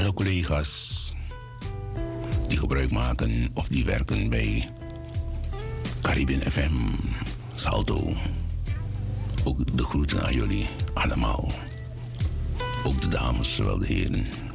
alle collega's die gebruik maken of die werken bij Caribbean FM, Salto. Ook de groeten aan jullie allemaal. Ook de dames, zowel de heren.